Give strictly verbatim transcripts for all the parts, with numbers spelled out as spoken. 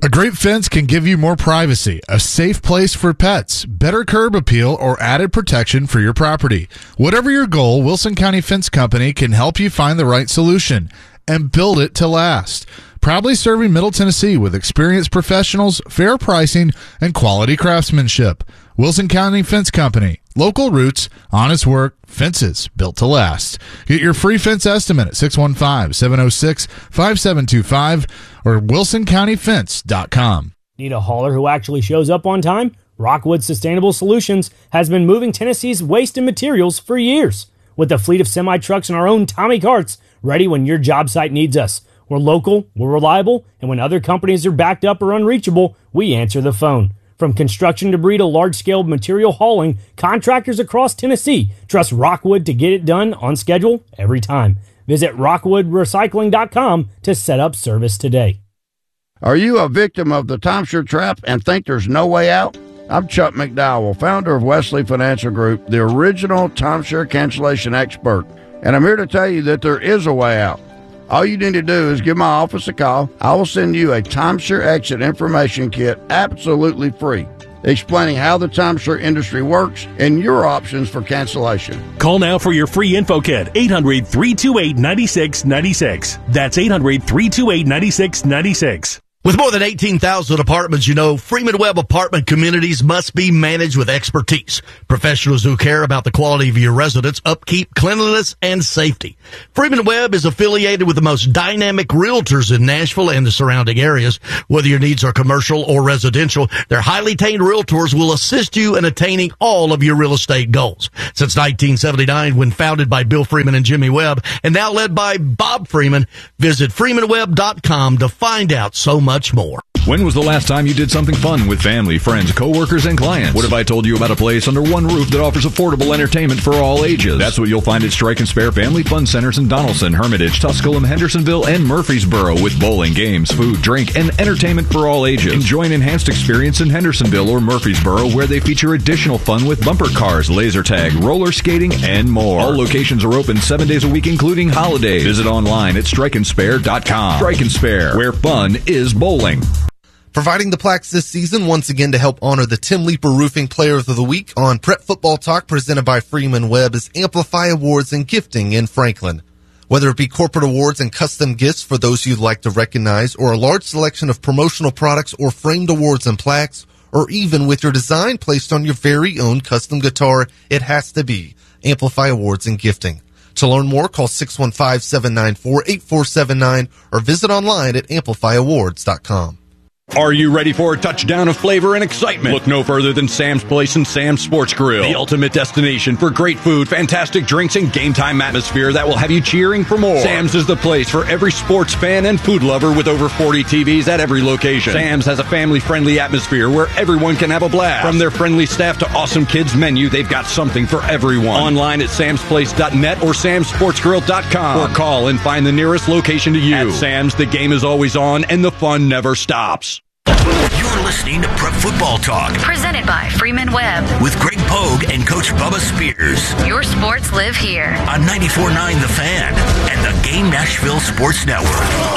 A great fence can give you more privacy, a safe place for pets, better curb appeal, or added protection for your property. Whatever your goal, Wilson County Fence Company can help you find the right solution and build it to last. Proudly serving Middle Tennessee with experienced professionals, fair pricing, and quality craftsmanship. Wilson County Fence Company. Local roots, honest work, fences built to last. Get your free fence estimate at six one five, seven oh six, five seven two five or wilson county fence dot com. Need a hauler who actually shows up on time? Rockwood Sustainable Solutions has been moving Tennessee's waste and materials for years. With a fleet of semi-trucks and our own Tommy carts, ready when your job site needs us. We're local, we're reliable, and when other companies are backed up or unreachable, we answer the phone. From construction debris to large-scale material hauling, contractors across Tennessee trust Rockwood to get it done on schedule every time. Visit rockwood recycling dot com to set up service today. Are you a victim of the timeshare trap and think there's no way out? I'm Chuck McDowell, founder of Wesley Financial Group, the original timeshare cancellation expert, and I'm here to tell you that there is a way out. All you need to do is give my office a call. I will send you a timeshare exit information kit absolutely free, explaining how the timeshare industry works and your options for cancellation. Call now for your free info kit, eight hundred, three two eight, nine six nine six. That's eight hundred, three two eight, nine six nine six. With more than eighteen thousand apartments, you know, Freeman Webb apartment communities must be managed with expertise. Professionals who care about the quality of your residents, upkeep, cleanliness, and safety. Freeman Webb is affiliated with the most dynamic realtors in Nashville and the surrounding areas. Whether your needs are commercial or residential, their highly trained realtors will assist you in attaining all of your real estate goals. Since nineteen seventy-nine, when founded by Bill Freeman and Jimmy Webb, and now led by Bob Freeman, visit freeman webb dot com to find out so much. Much more. When was the last time you did something fun with family, friends, coworkers, and clients? What if I told you about a place under one roof that offers affordable entertainment for all ages? That's what you'll find at Strike and Spare Family Fun Centers in Donaldson, Hermitage, Tusculum, Hendersonville, and Murfreesboro, with bowling, games, food, drink, and entertainment for all ages. Enjoy an enhanced experience in Hendersonville or Murfreesboro, where they feature additional fun with bumper cars, laser tag, roller skating, and more. All locations are open seven days a week, including holidays. Visit online at strike and spare dot com. Strike and Spare, where fun is bowling. Providing the plaques this season once again to help honor the Tim Leeper Roofing Player of the Week on Prep Football Talk, presented by Freeman Webb, is Amplify Awards and Gifting in Franklin. Whether it be corporate awards and custom gifts for those you'd like to recognize, or a large selection of promotional products or framed awards and plaques, or even with your design placed on your very own custom guitar, it has to be Amplify Awards and Gifting. To learn more, call six one five, seven nine four, eight four seven nine or visit online at amplify awards dot com. Are you ready for a touchdown of flavor and excitement? Look no further than Sam's Place and Sam's Sports Grill, the ultimate destination for great food, fantastic drinks, and game time atmosphere that will have you cheering for more. Sam's is the place for every sports fan and food lover, with over forty T Vs at every location. Sam's has a family-friendly atmosphere where everyone can have a blast. From their friendly staff to awesome kids menu, they've got something for everyone. Online at sams place dot net or sams sports grill dot com, or call and find the nearest location to you. At Sam's, the game is always on and the fun never stops. You're listening to Prep Football Talk, presented by Freeman Webb, with Greg Pogue and Coach Bubba Spears. Your sports live here on ninety-four point nine The Fan and the Game Nashville Sports Network.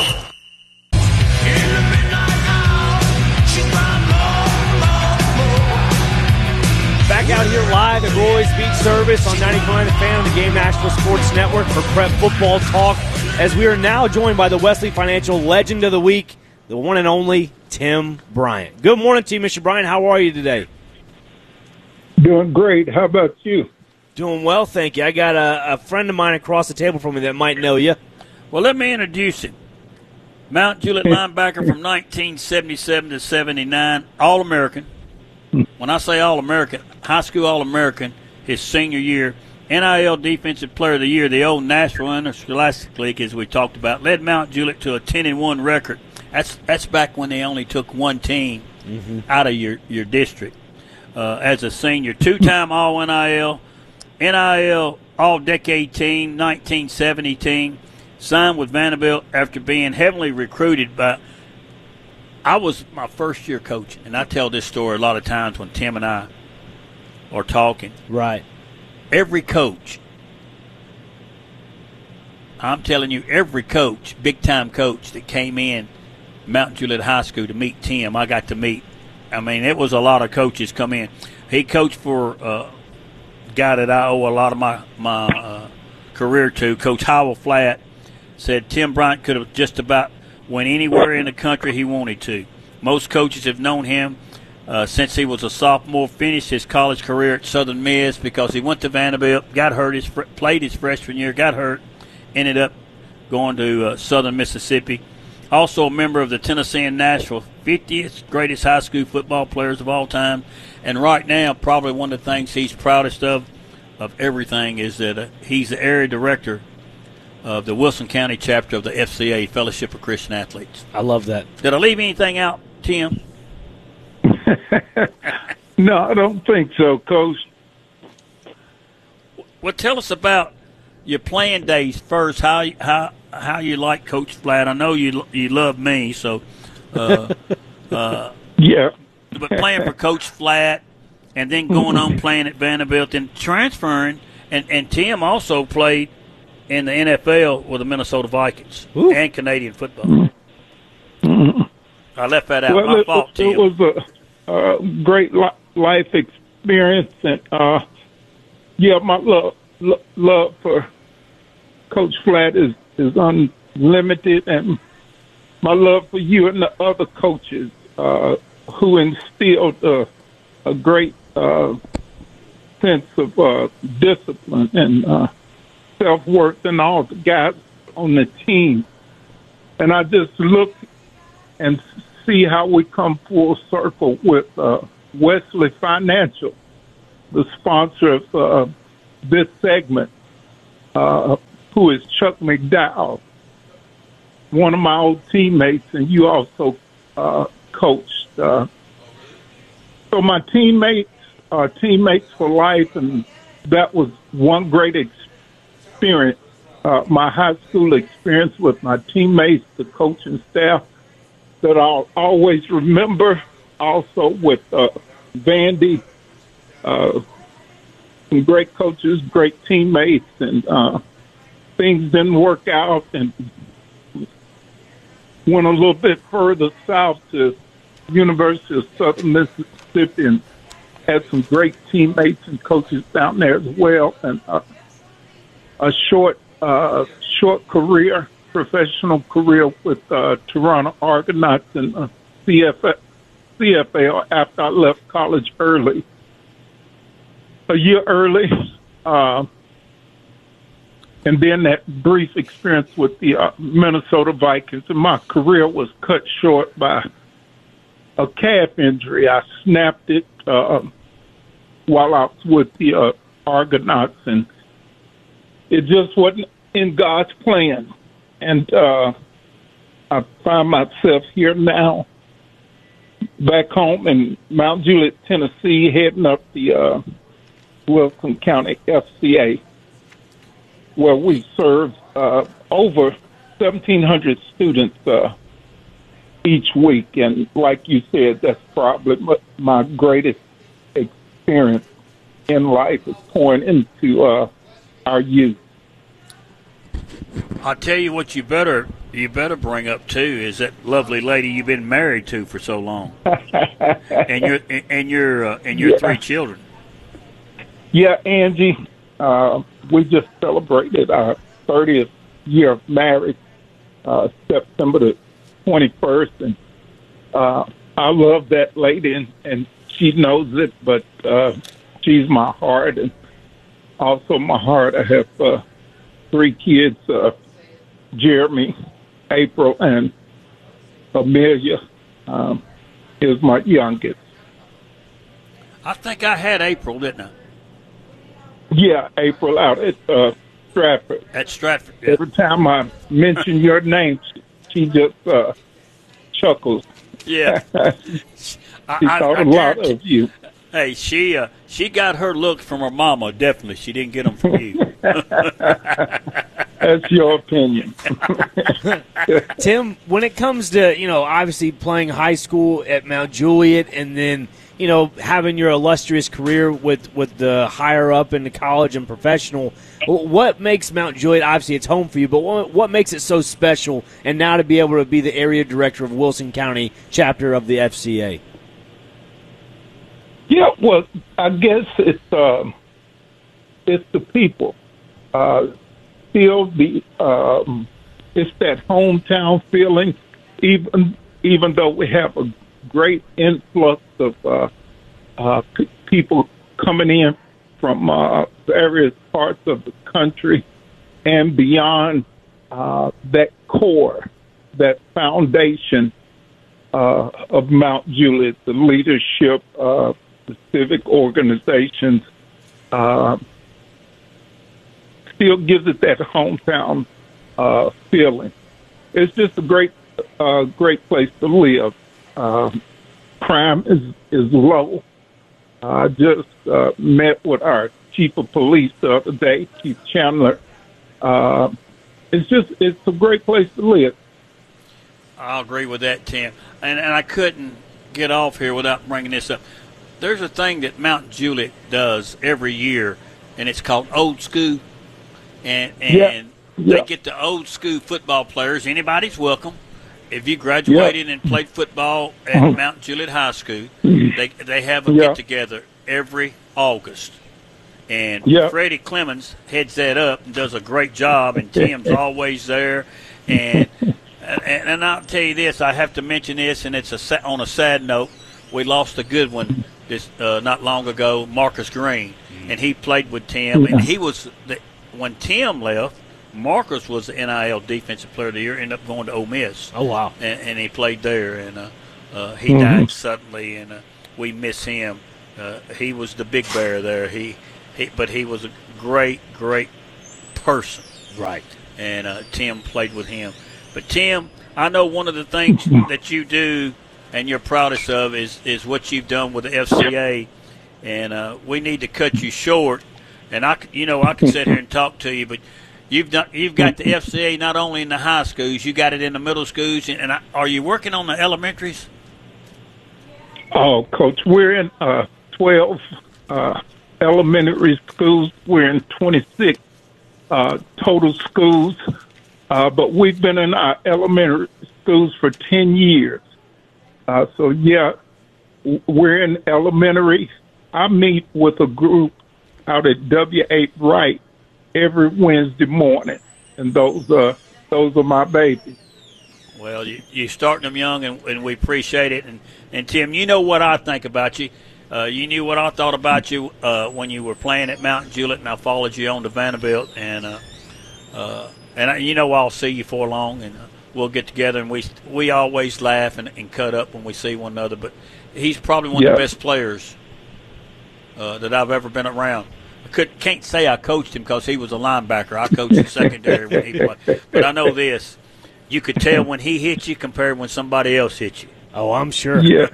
Back out here live at Roy's Beach Service on ninety-four point nine The Fan on the Game Nashville Sports Network for Prep Football Talk, as we are now joined by the Wesley Financial Legend of the Week, the one and only Tim Bryant. Good morning to you, Mister Bryant. How are you today? Doing great. How about you? Doing well, thank you. I got a, a friend of mine across the table from me that might know you. Well, let me introduce him. Mount Juliet linebacker from nineteen seventy-seven to seventy-nine, All-American. When I say All-American, high school All-American, his senior year. N I L Defensive Player of the Year, the old Nashville Interscholastic League, as we talked about, led Mount Juliet to a ten and one record. That's that's back when they only took one team mm-hmm. out of your, your district. Uh, as a senior, two-time All-N I L, N I L All-Decade Team, nineteen seventy team, signed with Vanderbilt after being heavily recruited by – I was my first year coaching, and I tell this story a lot of times when Tim and I are talking. Right. Every coach, I'm telling you, every coach, big-time coach that came in Mount Juliet High School to meet Tim. I got to meet. I mean, it was a lot of coaches come in. He coached for uh, a guy that I owe a lot of my my uh, career to, Coach Howell Flatt. Said Tim Bryant could have just about went anywhere in the country he wanted to. Most coaches have known him uh, since he was a sophomore, finished his college career at Southern Miss because he went to Vanderbilt, got hurt, his fr- played his freshman year, got hurt, ended up going to uh, Southern Mississippi. Also a member of the Tennessee and Nashville fiftieth greatest high school football players of all time. And right now, probably one of the things he's proudest of, of everything, is that uh, he's the area director of the Wilson County chapter of the F C A, Fellowship of Christian Athletes. I love that. Did I leave anything out, Tim? No, I don't think so, Coach. Well, tell us about your playing days first. How how how you like Coach Flatt? I know you you love me, so uh, uh, yeah. But playing for Coach Flatt, and then going on playing at Vanderbilt, and transferring, and and Tim also played in the N F L with the Minnesota Vikings. Ooh. And Canadian football. Mm-hmm. I left that out. Well, My it, fault, it Tim. was a, a great li- life experience, and uh, yeah, my love lo- love for Coach Flatt is is unlimited, and my love for you and the other coaches uh, who instilled uh, a great uh, sense of uh, discipline and uh, self-worth in all the guys on the team. And I just look and see how we come full circle with uh, Wesley Financial, the sponsor of uh, this segment, uh, who is Chuck McDowell, one of my old teammates, and you also uh, coached. Uh, so my teammates are teammates for life, and that was one great experience. Uh, my high school experience with my teammates, the coaching staff, that I'll always remember. Also with uh, Vandy, uh, some great coaches, great teammates, and uh, things didn't work out, and went a little bit further south to University of Southern Mississippi and had some great teammates and coaches down there as well, and uh, a short uh, short career, professional career with uh, Toronto Argonauts and uh, C F L, C F L after I left college early, a year early. Uh, and then that brief experience with the uh, Minnesota Vikings. And my career was cut short by a calf injury. I snapped it uh, while I was with the uh, Argonauts, and it just wasn't in God's plan. And uh, I find myself here now, back home in Mount Juliet, Tennessee, heading up the uh, Wilson County F C A, where we serve uh, over seventeen hundred students uh, each week. And like you said, that's probably my greatest experience in life, is pouring into uh, our youth. I'll tell you what you better you better bring up too is that lovely lady you've been married to for so long, and your and your uh, and your yeah. three children. Yeah, Angie, uh, we just celebrated our thirtieth year of marriage, uh, September the twenty-first, and uh, I love that lady, and, and she knows it. But uh, she's my heart, and also my heart. I have uh, three kids. Uh, Jeremy, April, and Amelia um, is my youngest. I think I had April, didn't I? Yeah, April out at uh, Stratford. At Stratford, yeah. Every time I mention your name, she, she just uh, chuckles. Yeah. she I, thought I, I a lot of you. Hey, she uh, she got her looks from her mama, definitely. She didn't get them from you. That's your opinion. Tim, when it comes to, you know, obviously playing high school at Mount Juliet and then, you know, having your illustrious career with, with the higher up in the college and professional, what makes Mount Juliet, obviously it's home for you, but what, what makes it so special and now to be able to be the area director of Wilson County chapter of the F C A? Yeah, well, I guess it's, uh, it's the people. Uh, still the um, it's that hometown feeling, even even though we have a great influx of uh, uh, p- people coming in from uh, various parts of the country and beyond. Uh, that core, that foundation uh, of Mount Juliet, the leadership, uh, the civic organizations. Uh, Still gives it that hometown uh, feeling. It's just a great, uh, great place to live. Uh, crime is is low. I just uh, met with our chief of police the other day, Chief Chandler. Uh, it's just it's a great place to live. I'll agree with that, Tim. And and I couldn't get off here without bringing this up. There's a thing that Mount Juliet does every year, and it's called Old School. And, and yeah. they Yeah. get the old school football players. Anybody's welcome. If you graduated yeah. and played football at uh-huh. Mount Juliet High School, they they have a yeah. get-together every August. And yeah. Freddie Clemens heads that up and does a great job, and Tim's always there. And, and and I'll tell you this, I have to mention this, and it's a, on a sad note, we lost a good one this uh, not long ago, Marcus Green, and he played with Tim, and he was the – when Tim left, Marcus was the N I L Defensive Player of the Year, ended up going to Ole Miss. Oh, wow. And, and he played there, and uh, uh, he mm-hmm. died suddenly, and uh, we miss him. Uh, he was the big bear there. He, he, But he was a great, great person. Right. And uh, Tim played with him. But, Tim, I know one of the things that you do and you're proudest of is, is what you've done with the F C A, and uh, we need to cut you short. And I, you know, I could sit here and talk to you, but you've done, you've got the F C A not only in the high schools, you got it in the middle schools. And I, are you working on the elementaries? Oh, Coach, we're in uh, twelve uh, elementary schools. We're in twenty-six uh, total schools, uh, but we've been in our elementary schools for ten years. Uh, so yeah, we're in elementary. I meet with a group out at W eight Wright every Wednesday morning, and those are those are my babies. Well, you you starting them young, and, and we appreciate it. And and Tim, you know what I think about you. Uh, you knew what I thought about you uh, when you were playing at Mount Juliet, and I followed you on to Vanderbilt. And uh, uh, and I, you know I'll see you for long, and uh, we'll get together, and we we always laugh and, and cut up when we see one another. But he's probably one yeah. of the best players uh, that I've ever been around. I could, can't say I coached him because he was a linebacker. I coached the secondary when he played. But I know this. You could tell when he hit you compared when somebody else hit you. Oh, I'm sure. Yeah.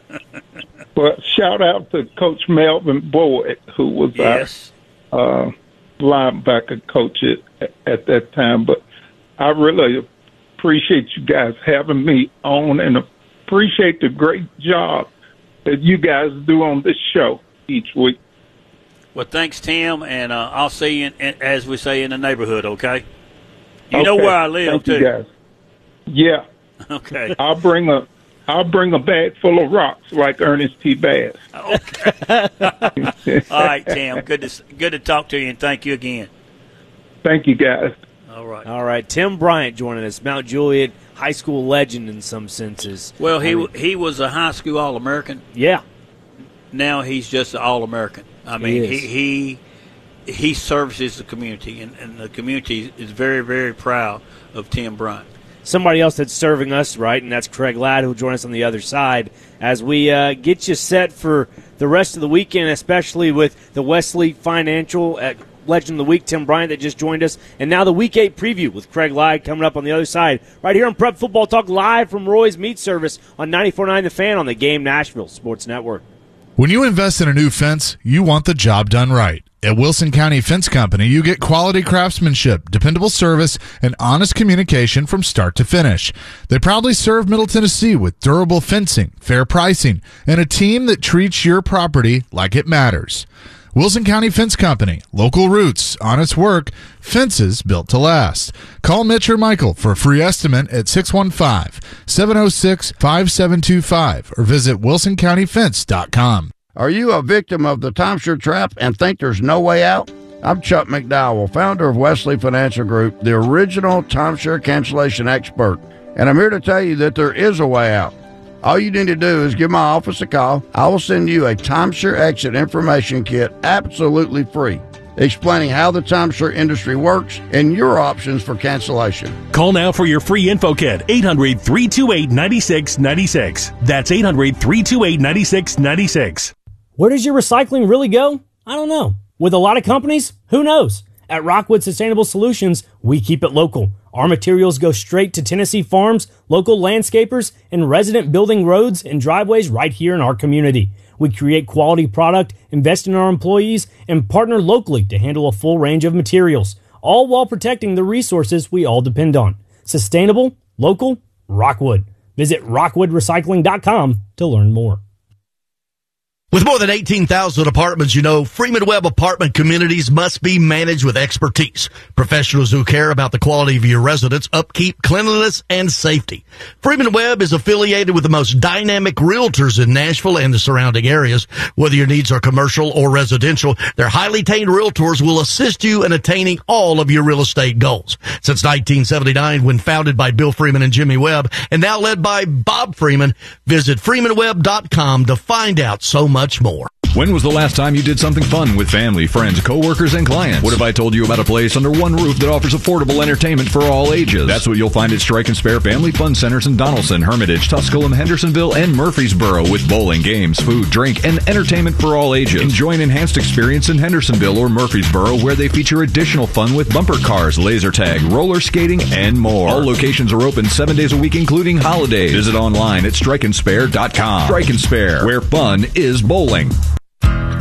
Well, shout out to Coach Melvin Boyd, who was yes. our uh, linebacker coach at, at that time. But I really appreciate you guys having me on, and appreciate the great job that you guys do on this show each week. Well, thanks, Tim, and uh, I'll see you, in, in, as we say, in the neighborhood, okay? You okay. know where I live, Thank too. You guys. Yeah. Okay. I'll bring a I'll bring a bag full of rocks like Ernest T. Bass. Okay. All right, Tim. Good to good to talk to you, and thank you again. Thank you, guys. All right. All right. Tim Bryant joining us, Mount Juliet high school legend in some senses. Well, he I mean, he was a high school All-American. Yeah. Now he's just an All-American. I mean, he he, he he services the community, and, and the community is very, very proud of Tim Bryant. Somebody else that's serving us, right, and that's Craig Ladd, who will join us on the other side as we uh, get you set for the rest of the weekend, especially with the Wesley Financial at Legend of the Week, Tim Bryant, that just joined us, and now the Week eight preview with Craig Ladd coming up on the other side, right here on Prep Football Talk, live from Roy's Meat Service on ninety-four point nine The Fan on the Game Nashville Sports Network. When you invest in a new fence, you want the job done right. At Wilson County Fence Company, you get quality craftsmanship, dependable service, and honest communication from start to finish. They proudly serve Middle Tennessee with durable fencing, fair pricing, and a team that treats your property like it matters. Wilson County Fence Company, local roots, honest work, fences built to last. Call Mitch or Michael for a free estimate at six one five, seven oh six, five seven two five or visit wilson county fence dot com. Are you a victim of the timeshare trap and think there's no way out? I'm Chuck McDowell, founder of Wesley Financial Group, the original timeshare cancellation expert, and I'm here to tell you that there is a way out. All you need to do is give my office a call. I will send you a timeshare exit information kit absolutely free, explaining how the timeshare industry works and your options for cancellation. Call now for your free info kit, eight hundred, three two eight, nine six nine six. That's eight hundred, three two eight, nine six nine six. Where does your recycling really go? I don't know. With a lot of companies, who knows? At Rockwood Sustainable Solutions, we keep it local. Our materials go straight to Tennessee farms, local landscapers, and resident building roads and driveways right here in our community. We create quality product, invest in our employees, and partner locally to handle a full range of materials, all while protecting the resources we all depend on. Sustainable, local, Rockwood. Visit rockwood recycling dot com to learn more. With more than eighteen thousand apartments, you know, Freeman Webb apartment communities must be managed with expertise. Professionals who care about the quality of your residence, upkeep, cleanliness, and safety. Freeman Webb is affiliated with the most dynamic realtors in Nashville and the surrounding areas. Whether your needs are commercial or residential, their highly trained realtors will assist you in attaining all of your real estate goals. Since nineteen seventy-nine, when founded by Bill Freeman and Jimmy Webb, and now led by Bob Freeman, visit freeman webb dot com to find out so much much more. When was the last time you did something fun with family, friends, coworkers, and clients? What if I told you about a place under one roof that offers affordable entertainment for all ages? That's what you'll find at Strike and Spare Family Fun Centers in Donaldson, Hermitage, Tusculum, Hendersonville, and Murfreesboro, with bowling, games, food, drink, and entertainment for all ages. Enjoy an enhanced experience in Hendersonville or Murfreesboro, where they feature additional fun with bumper cars, laser tag, roller skating, and more. All locations are open seven days a week, including holidays. Visit online at strike and spare dot com. Strike and Spare, where fun is bowling.